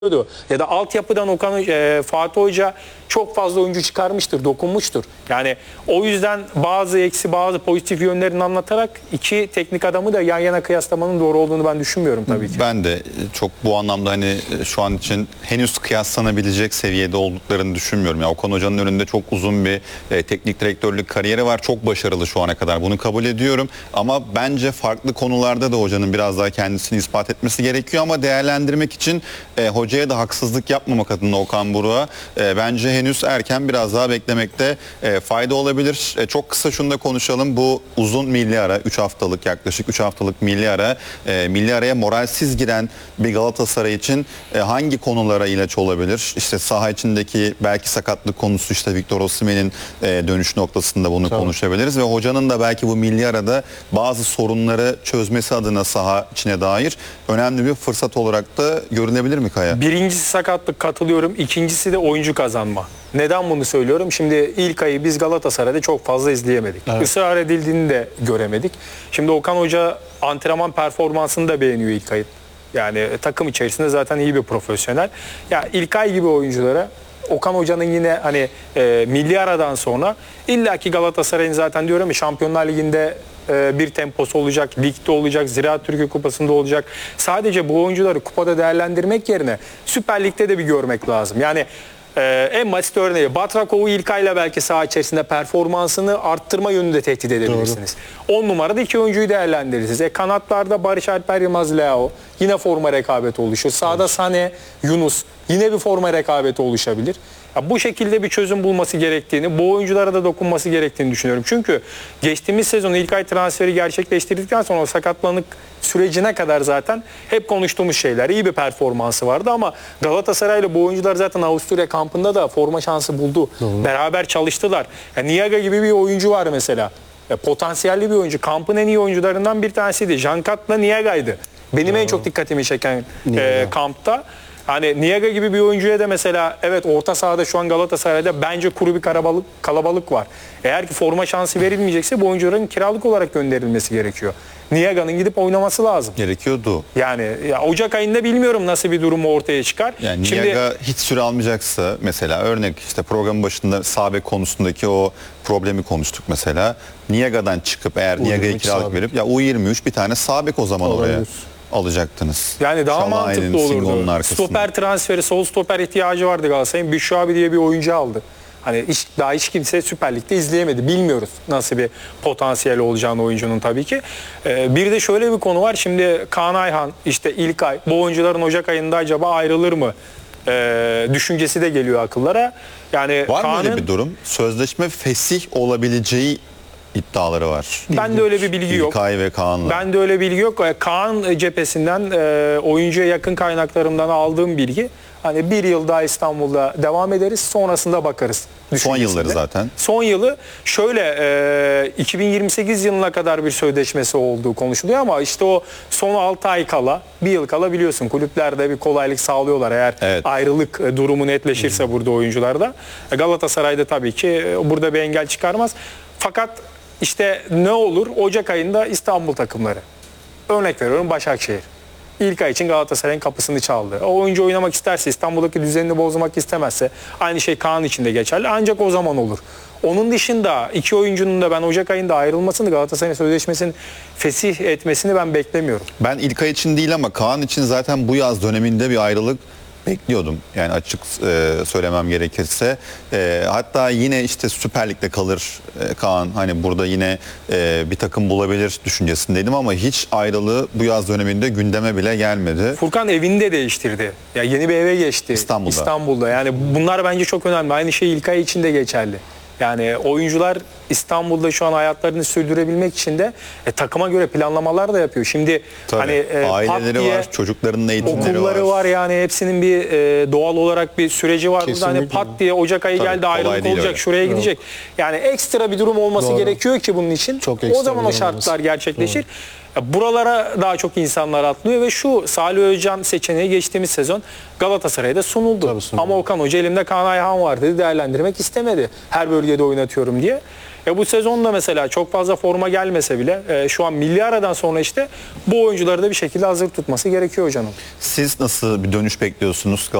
Ya da altyapıdan Fatih Hoca çok fazla oyuncu çıkarmıştır, dokunmuştur. Yani o yüzden bazı eksi bazı pozitif yönlerini anlatarak iki teknik adamı da yan yana kıyaslamanın doğru olduğunu ben düşünmüyorum tabii ki. Ben de çok bu anlamda hani şu an için henüz kıyaslanabilecek seviyede olduklarını düşünmüyorum. Ya Okan Hoca'nın önünde çok uzun bir teknik direktörlük kariyeri var. Çok başarılı şu ana kadar. Bunu kabul ediyorum. Ama bence farklı konularda da hocanın biraz daha kendisini ispat etmesi gerekiyor. Ama değerlendirmek için hocaya da haksızlık yapmamak adına Okan Buruk'a bence henüz erken, biraz daha beklemekte fayda olabilir. Çok kısa şunu da konuşalım. Bu uzun milli ara, 3 haftalık yaklaşık 3 haftalık milli ara, milli araya moralsiz giren bir Galatasaray için hangi konulara ilaç olabilir? İşte saha içindeki belki sakatlık konusu, işte Victor Osimhen'in dönüş noktasında bunu konuşabiliriz ve hocanın da belki bu milli arada bazı sorunları çözmesi adına saha içine dair önemli bir fırsat olarak da görülebilir mi Kaya? Birincisi sakatlık, katılıyorum. İkincisi de oyuncu kazanma. Neden bunu söylüyorum? Şimdi ilk ayı biz Galatasaray'da çok fazla izleyemedik. Evet. Israr edildiğini de göremedik. Şimdi Okan Hoca antrenman performansını da beğeniyor ilk ayın. Yani takım içerisinde zaten iyi bir profesyonel. Ya İlkay gibi oyunculara Okan Hoca'nın yine hani milli aradan sonra illaki Galatasaray'ın zaten diyorum ya Şampiyonlar Ligi'nde bir temposu olacak, ligde olacak, Ziraat Türkiye Kupası'nda olacak. Sadece bu oyuncuları kupada değerlendirmek yerine Süper Lig'de de bir görmek lazım. Yani en basit örneği Batrakov'u İlkay'la belki saha içerisinde performansını arttırma yönünde tehdit edebilirsiniz. 10 numarada iki oyuncuyu değerlendirirsiniz. Kanatlarda Barış Alper Yılmaz, Leao yine forma rekabeti oluşuyor. Sağda Sane, Yunus yine bir forma rekabeti oluşabilir. Ya bu şekilde bir çözüm bulması gerektiğini, bu oyunculara da dokunması gerektiğini düşünüyorum. Çünkü geçtiğimiz sezon İlkay transferi gerçekleştirdikten sonra o sakatlanık sürecine kadar zaten hep konuştuğumuz şeyler. İyi bir performansı vardı ama Galatasaray'la bu oyuncular zaten Avusturya kampında da forma şansı buldu. Doğru. Beraber çalıştılar. Yani Niaga gibi bir oyuncu var mesela. Potansiyelli bir oyuncu. Kampın en iyi oyuncularından bir tanesiydi. Jankat'la Niaga'ydı. Benim en çok dikkatimi çeken kampta. Hani Niaga gibi bir oyuncuya da mesela evet orta sahada şu an Galatasaray'da bence kuru bir kalabalık var. Eğer ki forma şansı verilmeyecekse bu oyuncuların kiralık olarak gönderilmesi gerekiyor. Niaga'nın gidip oynaması lazım. Gerekiyordu. Yani ya Ocak ayında bilmiyorum nasıl bir durum ortaya çıkar. Yani Niaga hiç süre almayacaksa mesela örnek işte programın başında sağ bek konusundaki o problemi konuştuk mesela. Niaga'dan çıkıp eğer Niaga'ya kiralık verip ya U23 bir tane sağ bek o zaman oraya alacaktınız. Yani daha mantıklı olurdu. Stoper transferi, sol stoper ihtiyacı vardı Galatasaray'ın. Büşra diye bir oyuncu aldı. Hani daha hiç kimse Süper Lig'de izleyemedi. Bilmiyoruz nasıl bir potansiyeli olacağını oyuncunun tabii ki. Bir de şöyle bir konu var. Şimdi Kaan Ayhan, işte İlkay, bu oyuncuların Ocak ayında acaba ayrılır mı? Düşüncesi de geliyor akıllara. Yani var mı öyle bir durum? Sözleşme fesih olabileceği iddiaları var. Ben de öyle bir bilgi yok. İlkay ve Kaan'la. Ben de öyle bilgi yok. Kaan cephesinden oyuncuya yakın kaynaklarımdan aldığım bilgi hani bir yıl daha İstanbul'da devam ederiz. Sonrasında bakarız. Son yılları zaten. Son yılı şöyle 2028 yılına kadar bir sözleşmesi olduğu konuşuluyor ama işte o son 6 ay kala, bir yıl kala biliyorsun kulüplerde bir kolaylık sağlıyorlar eğer ayrılık durumu netleşirse burada oyuncularda. Galatasaray'da tabii ki burada bir engel çıkarmaz. Fakat işte ne olur? Ocak ayında İstanbul takımları. Örnek veriyorum Başakşehir. İlk ay için Galatasaray'ın kapısını çaldı. O oyuncu oynamak isterse, İstanbul'daki düzenini bozmak istemezse aynı şey Kaan için de geçerli. Ancak o zaman olur. Onun dışında iki oyuncunun da ben Ocak ayında ayrılmasını, Galatasaray'ın sözleşmesinin fesih etmesini ben beklemiyorum. Ben İlkay için değil ama Kaan için zaten bu yaz döneminde bir ayrılık bekliyordum. Yani açık söylemem gerekirse. Hatta yine işte Süper Lig'de kalır Kaan. Hani burada yine bir takım bulabilir düşüncesindeydim ama hiç ayrılığı bu yaz döneminde gündeme bile gelmedi. Furkan evini de değiştirdi. Ya yeni bir eve geçti. İstanbul'da. Yani bunlar bence çok önemli. Aynı şey İlkay için de geçerli. Yani oyuncular İstanbul'da şu an hayatlarını sürdürebilmek için de takıma göre planlamalar da yapıyor. Şimdi hani aileleri diye, var, çocuklarının eğitimleri okulları var yani hepsinin bir doğal olarak bir süreci var. Burada hani pat diye Ocak ayı geldi ayrılık olacak öyle. Şuraya gidecek. Yani ekstra bir durum olması gerekiyor ki bunun için. Çok o zaman o şartlar gerçekleşir. Buralara daha çok insanlar atlıyor ve şu Salih Özcan seçeneği geçtiğimiz sezon Galatasaray'da sunuldu. Ama Okan Hoca elimde Kaan Ayhan var dedi, değerlendirmek istemedi. Her bölgede oynatıyorum diye. Bu sezonda mesela çok fazla forma gelmese bile şu an milli aradan sonra işte bu oyuncuları da bir şekilde hazır tutması gerekiyor hocanın. Siz nasıl bir dönüş bekliyorsunuz